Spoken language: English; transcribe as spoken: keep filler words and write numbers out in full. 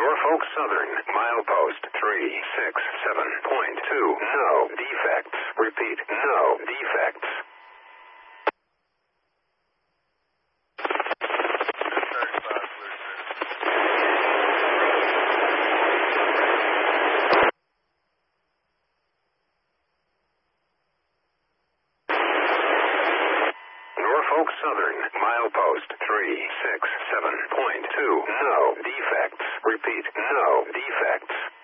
Norfolk Southern, milepost three six seven point two. No defects. Repeat, no defects. Norfolk Southern, milepost three six seven point two. No defects. Repeat, no defects.